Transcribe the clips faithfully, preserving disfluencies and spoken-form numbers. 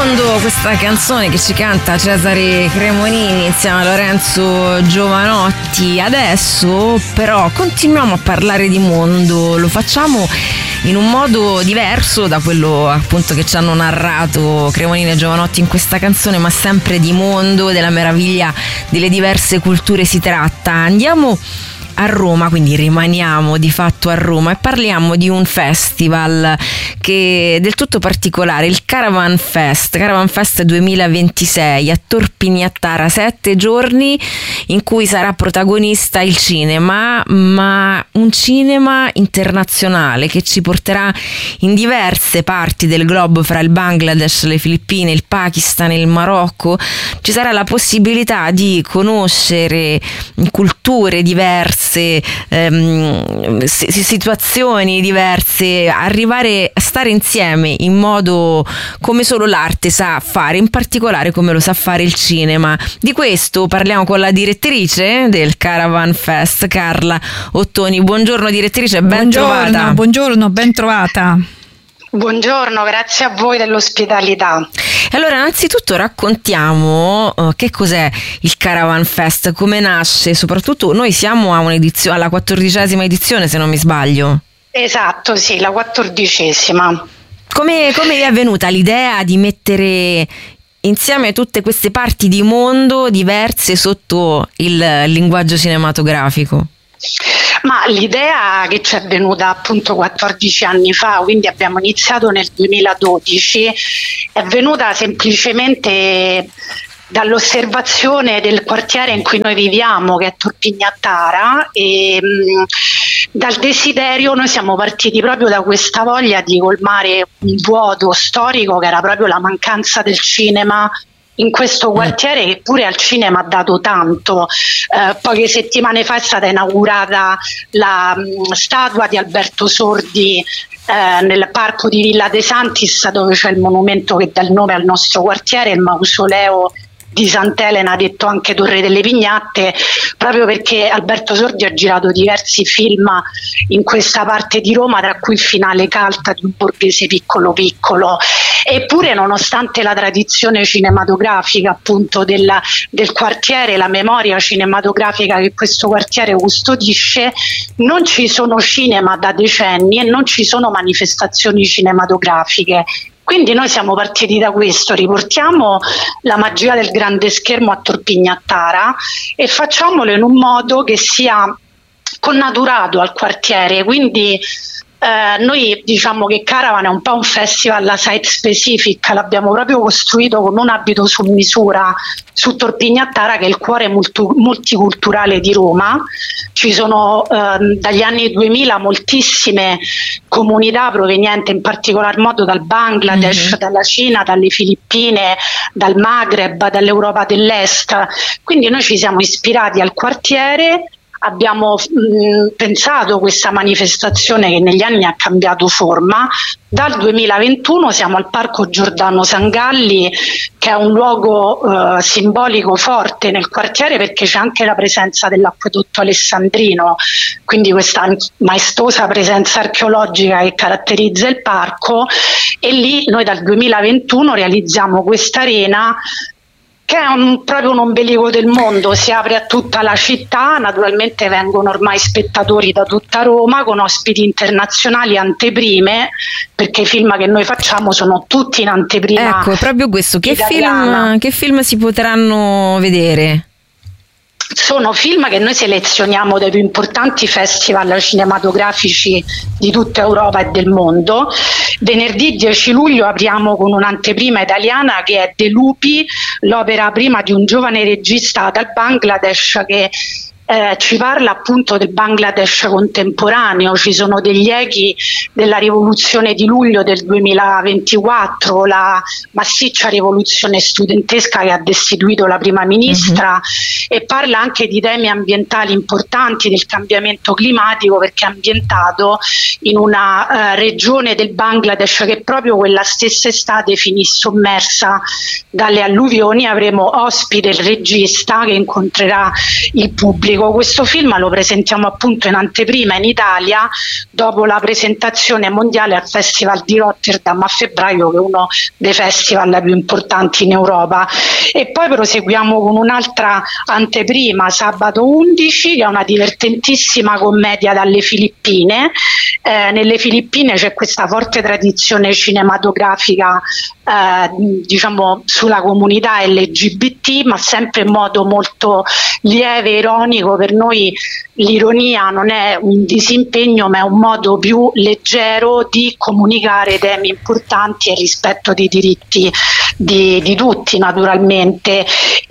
mondo, questa canzone che ci canta Cesare Cremonini insieme a Lorenzo Giovanotti. Adesso però continuiamo a parlare di mondo, lo facciamo in un modo diverso da quello appunto che ci hanno narrato Cremonini e Giovanotti in questa canzone, ma sempre di mondo, della meraviglia delle diverse culture si tratta. Andiamo a Roma, quindi rimaniamo di fatto a Roma e parliamo di un festival che è del tutto particolare, il Caravan Fest, Caravan Fest duemilaventisei a Torpignattara, sette giorni in cui sarà protagonista il cinema, ma un cinema internazionale che ci porterà in diverse parti del globo, fra il Bangladesh, le Filippine, il Pakistan e il Marocco. Ci sarà la possibilità di conoscere culture diverse, Ehm, situazioni diverse, arrivare a stare insieme in modo come solo l'arte sa fare, in particolare come lo sa fare il cinema. Di questo parliamo con la direttrice del Caravan Fest, Carla Ottoni. Buongiorno direttrice, ben buongiorno, trovata. Buongiorno, ben trovata. Buongiorno, grazie a voi dell'ospitalità. Allora, innanzitutto raccontiamo uh, che cos'è il Caravan Fest, come nasce, soprattutto noi siamo a un'edizione, alla quattordicesima edizione se non mi sbaglio. Esatto, sì, la quattordicesima. Come, come vi è venuta l'idea di mettere insieme tutte queste parti di mondo diverse sotto il linguaggio cinematografico? Ma l'idea che ci è venuta appunto quattordici anni fa, quindi abbiamo iniziato nel duemiladodici, è venuta semplicemente dall'osservazione del quartiere in cui noi viviamo, che è Torpignattara, e mh, dal desiderio, noi siamo partiti proprio da questa voglia di colmare un vuoto storico che era proprio la mancanza del cinema in questo quartiere, che pure al cinema ha dato tanto. Eh, poche settimane fa è stata inaugurata la mh, statua di Alberto Sordi eh, nel parco di Villa De Santis, dove c'è il monumento che dà il nome al nostro quartiere, il mausoleo di Sant'Elena, detto anche Torre delle Vignatte, proprio perché Alberto Sordi ha girato diversi film in questa parte di Roma, tra cui il finale Calta di un borghese piccolo piccolo. Eppure, nonostante la tradizione cinematografica appunto del, del quartiere, la memoria cinematografica che questo quartiere custodisce, non ci sono cinema da decenni e non ci sono manifestazioni cinematografiche. Quindi noi siamo partiti da questo, riportiamo la magia del grande schermo a Torpignattara e facciamolo in un modo che sia connaturato al quartiere. Quindi eh, noi diciamo che Caravan è un po' un festival a site specific, l'abbiamo proprio costruito come un abito su misura su Torpignattara, che è il cuore multi- multiculturale di Roma. Ci sono eh, dagli anni duemila moltissime comunità provenienti in particolar modo dal Bangladesh, mm-hmm. dalla Cina, dalle Filippine, dal Maghreb, dall'Europa dell'Est. Quindi noi ci siamo ispirati al quartiere, abbiamo mh, pensato questa manifestazione che negli anni ha cambiato forma. Dal duemilaventuno siamo al Parco Giordano Sangalli, che è un luogo eh, simbolico forte nel quartiere, perché c'è anche la presenza dell'acquedotto alessandrino, quindi questa maestosa presenza archeologica che caratterizza il parco. E lì noi dal duemilaventuno realizziamo questa arena che è un, proprio un ombelico del mondo, si apre a tutta la città, naturalmente vengono ormai spettatori da tutta Roma, con ospiti internazionali, anteprime, perché i film che noi facciamo sono tutti in anteprima. Ecco, proprio questo, che film, che film si potranno vedere? Sono film che noi selezioniamo dai più importanti festival cinematografici di tutta Europa e del mondo. Venerdì dieci luglio apriamo con un'anteprima italiana che è De Lupi, l'opera prima di un giovane regista dal Bangladesh che Eh, ci parla appunto del Bangladesh contemporaneo. Ci sono degli echi della rivoluzione di luglio del duemilaventiquattro, la massiccia rivoluzione studentesca che ha destituito la prima ministra, mm-hmm. e parla anche di temi ambientali importanti, del cambiamento climatico, perché è ambientato in una uh, regione del Bangladesh che proprio quella stessa estate finì sommersa dalle alluvioni. Avremo ospite il regista che incontrerà il pubblico pubblico. Questo film lo presentiamo appunto in anteprima in Italia, dopo la presentazione mondiale al Festival di Rotterdam a febbraio, che è uno dei festival più importanti in Europa, e poi proseguiamo con un'altra anteprima sabato undici, che è una divertentissima commedia dalle Filippine. Eh, nelle Filippine c'è questa forte tradizione cinematografica eh, diciamo sulla comunità L G B T, ma sempre in modo molto lieve, ironico. Per noi l'ironia non è un disimpegno, ma è un modo più leggero di comunicare temi importanti e rispetto dei diritti di, di tutti, naturalmente.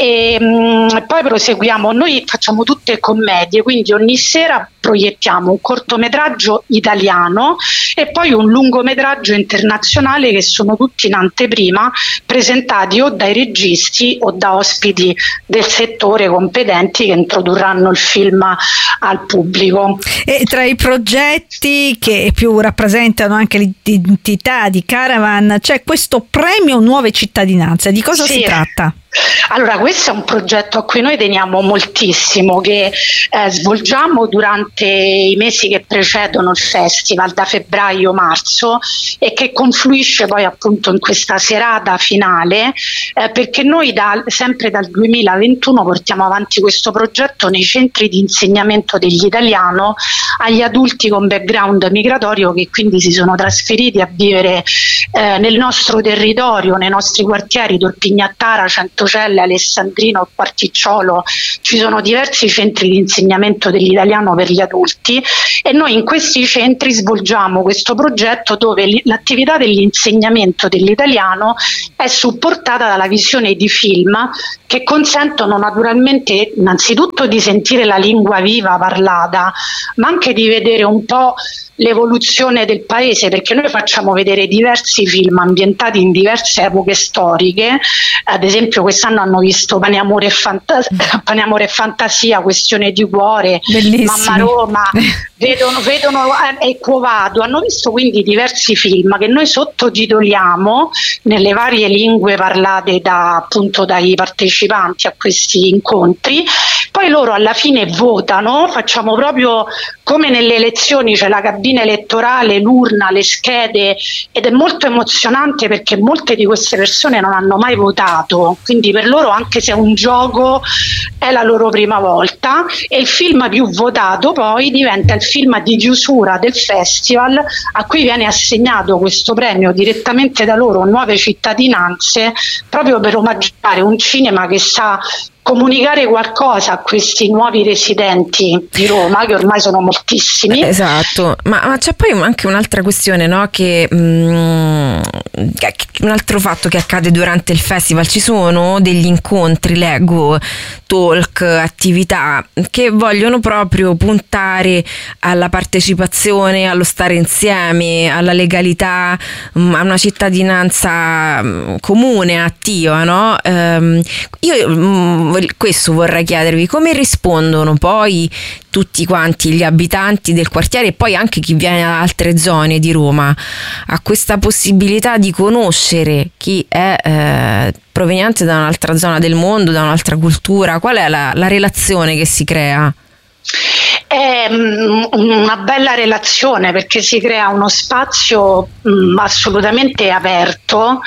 E mh, poi proseguiamo, noi facciamo tutte commedie, quindi ogni sera proiettiamo un cortometraggio italiano e poi un lungometraggio internazionale, che sono tutti in anteprima, presentati o dai registi o da ospiti del settore competenti che introdurranno il film al pubblico. E tra i progetti che più rappresentano anche l'identità di Caravan c'è questo premio Nuove Cittadinanze. Di cosa sì. si tratta? Allora, questo è un progetto a cui noi teniamo moltissimo, che eh, svolgiamo durante i mesi che precedono il festival, da febbraio-marzo, e che confluisce poi appunto in questa serata finale, eh, perché noi da, sempre dal duemilaventuno portiamo avanti questo progetto nei centri di insegnamento dell'italiano agli adulti con background migratorio, che quindi si sono trasferiti a vivere eh, nel nostro territorio, nei nostri quartieri, Torpignattara, Centocelle, Alessandrino, Quarticciolo. Ci sono diversi centri di insegnamento dell'italiano per gli adulti, e noi in questi centri svolgiamo questo progetto dove l'attività dell'insegnamento dell'italiano è supportata dalla visione di film che consentono naturalmente innanzitutto di sentire la lingua viva parlata, ma anche di vedere un po' l'evoluzione del paese, perché noi facciamo vedere diversi film ambientati in diverse epoche storiche. Ad esempio quest'anno hanno visto Pane, Amore e, Fantas- Pane, Amore e Fantasia, Questione di cuore, Bellissimi. Mamma Roma, vedono, vedono e Quo Vado. Hanno visto quindi diversi film che noi sottotitoliamo nelle varie lingue parlate da, appunto, dai partecipanti a questi incontri. Poi loro alla fine votano, facciamo proprio come nelle elezioni, c'è la cabina elettorale, l'urna, le schede, ed è molto emozionante perché molte di queste persone non hanno mai votato, quindi per loro, anche se è un gioco, è la loro prima volta, e il film più votato poi diventa il film di chiusura del festival, a cui viene assegnato questo premio direttamente da loro, Nuove Cittadinanze, proprio per omaggiare un cinema che sa comunicare qualcosa a questi nuovi residenti di Roma, che ormai sono moltissimi. Esatto, ma, ma c'è poi anche un'altra questione, no? Che mh, un altro fatto che accade durante il festival: ci sono degli incontri, leggo, talk, attività che vogliono proprio puntare alla partecipazione, allo stare insieme, alla legalità, mh, a una cittadinanza mh, comune, attiva, no? Um, io mh, questo vorrei chiedervi: come rispondono poi tutti quanti gli abitanti del quartiere, e poi anche chi viene da altre zone di Roma, a questa possibilità di conoscere chi è eh, proveniente da un'altra zona del mondo, da un'altra cultura? Qual è la, la relazione che si crea? È una bella relazione, perché si crea uno spazio mh, assolutamente aperto,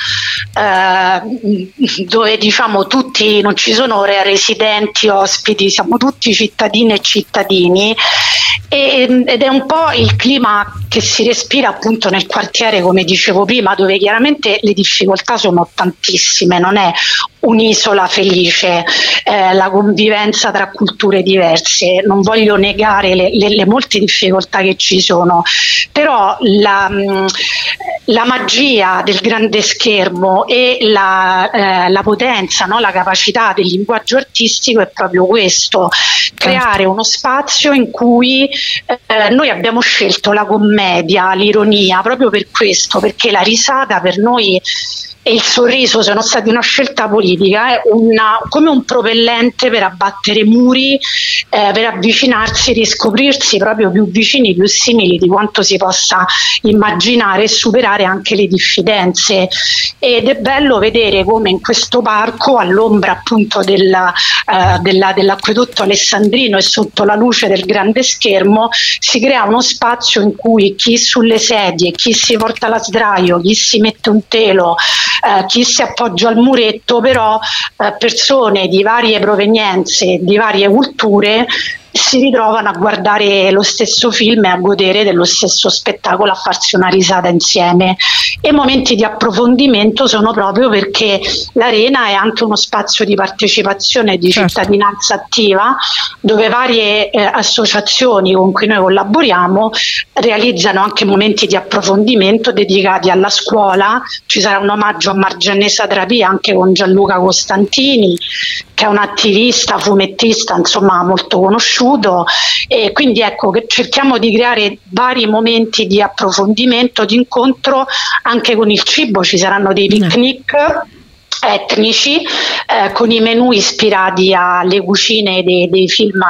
eh, dove diciamo tutti, non ci sono residenti, ospiti, siamo tutti cittadine e cittadini, e, ed è un po' il clima che si respira appunto nel quartiere, come dicevo prima, dove chiaramente le difficoltà sono tantissime, non è un'isola felice, eh, la convivenza tra culture diverse. Non voglio negare le, le, le molte difficoltà che ci sono, però la, mh, la magia del grande schermo e la, eh, la potenza, no? La capacità del linguaggio artistico è proprio questo: creare uno spazio in cui eh, noi abbiamo scelto la commedia, l'ironia, proprio per questo, perché la risata per noi e il sorriso sono stati una scelta politica, eh, una, come un propellente per abbattere muri, eh, per avvicinarsi, riscoprirsi proprio più vicini, più simili di quanto si possa immaginare e superare anche le diffidenze. Ed è bello vedere come in questo parco, all'ombra appunto della, eh, della, dell'acquedotto alessandrino e sotto la luce del grande schermo, si crea uno spazio in cui chi sulle sedie, chi si porta la sdraio, chi si mette un telo, Eh, chi si appoggia al muretto, però eh, persone di varie provenienze, di varie culture si ritrovano a guardare lo stesso film e a godere dello stesso spettacolo, a farsi una risata insieme. E momenti di approfondimento sono proprio perché l'Arena è anche uno spazio di partecipazione e di certo. cittadinanza attiva, dove varie eh, associazioni con cui noi collaboriamo realizzano anche momenti di approfondimento dedicati alla scuola. Ci sarà un omaggio a Margiane Satrapi anche con Gianluca Costantini, che è un attivista, fumettista, insomma molto conosciuto, e quindi ecco che cerchiamo di creare vari momenti di approfondimento, di incontro anche con il cibo. Ci saranno dei picnic etnici eh, con i menù ispirati alle cucine dei, dei film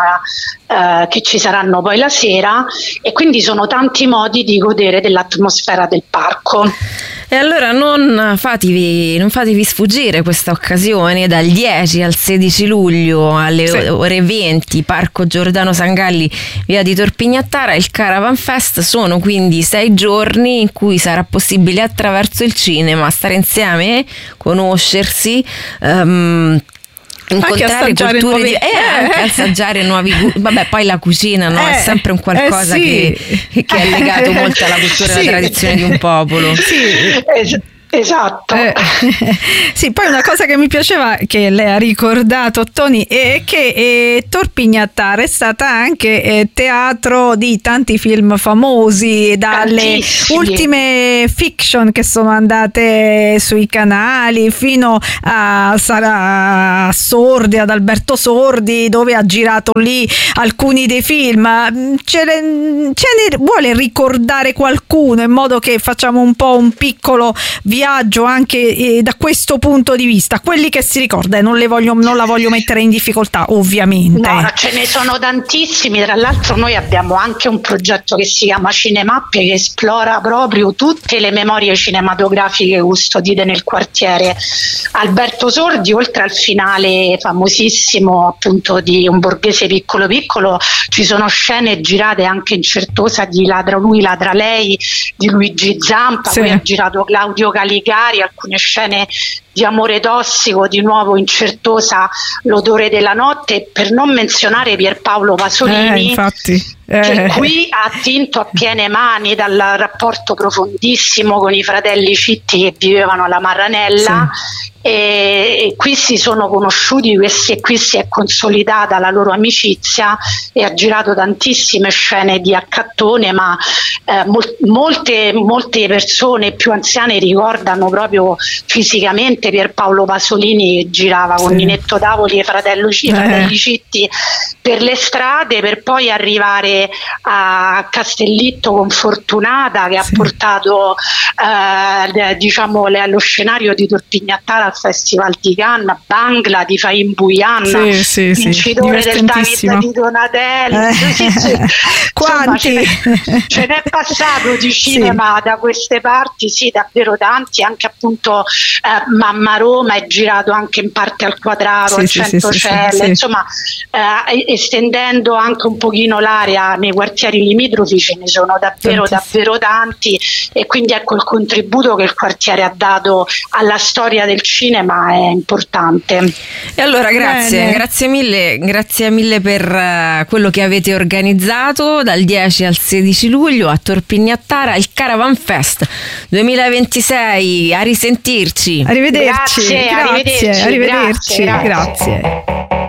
eh, che ci saranno poi la sera, e quindi sono tanti modi di godere dell'atmosfera del parco. E allora non fatevi, non fatevi sfuggire questa occasione. Dal dieci al sedici luglio alle sì. ore venti, Parco Giordano Sangalli, via di Torpignattara, il Caravan Fest. Sono quindi sei giorni in cui sarà possibile attraverso il cinema stare insieme, conoscersi, um, incontrare culture nuovi... di... eh, anche assaggiare nuovi gusti. Vabbè, poi la cucina, no? eh, è sempre un qualcosa eh, sì. che, che è legato molto alla cultura e alla sì. tradizione di un popolo. Sì. Esatto. Eh, sì, poi una cosa che mi piaceva, che lei ha ricordato, Toni, è che eh, Torpignattara è stata anche eh, teatro di tanti film famosi, dalle Tantissimi. ultime fiction che sono andate sui canali fino a, Sara, a Sordi, ad Alberto Sordi, dove ha girato lì alcuni dei film. Ce ne, ce ne vuole ricordare qualcuno, in modo che facciamo un po' un piccolo viaggio anche eh, da questo punto di vista, quelli che si ricorda, e non le voglio, non la voglio mettere in difficoltà, ovviamente. No, ce ne sono tantissimi. Tra l'altro noi abbiamo anche un progetto che si chiama Cinemappie, che esplora proprio tutte le memorie cinematografiche custodite nel quartiere Alberto Sordi. Oltre al finale famosissimo appunto di Un borghese piccolo piccolo, ci sono scene girate anche in Certosa di Ladra lui, ladra lei di Luigi Zampa, sì. Poi ha girato Claudio Caligari, alcune scene di Amore tossico, di nuovo in Certosa L'odore della notte, per non menzionare Pierpaolo Pasolini, eh, infatti. Eh. che qui ha attinto a piene mani dal rapporto profondissimo con i fratelli Citti che vivevano alla Marranella. Sì. E qui si sono conosciuti, e qui si è consolidata la loro amicizia, e ha girato tantissime scene di accattone, ma eh, mol- molte, molte persone più anziane ricordano proprio fisicamente Pierpaolo Pasolini che girava con sì. Ninetto Tavoli e fratello, i fratelli eh. Citti per le strade, per poi arrivare a Castellitto con Fortunata, che sì. ha portato eh, diciamo lo scenario di Torpignattara al Festival di Cannes, Bangla di Fahim Bouyan, sì, sì, vincitore sì. del David di Donatelli. Eh. Sì, sì. Quanti? Insomma, ce, n'è, ce n'è passato di cinema sì. da queste parti, sì, davvero tanti. Anche appunto eh, Mamma Roma è girato anche in parte al Quadraro, sì, al sì, Centocelle, sì, sì, sì. insomma eh, estendendo anche un pochino l'area nei quartieri limitrofi ce ne sono davvero Tantissimo. davvero tanti, e quindi ecco il contributo che il quartiere ha dato alla storia del cinema è importante. E allora grazie, Bene. grazie mille, grazie mille per uh, quello che avete organizzato dal dieci al sedici luglio a Torpignattara, il Caravan Fest duemilaventisei. A risentirci. Arrivederci. Grazie, grazie, arrivederci. arrivederci. Grazie, grazie. grazie.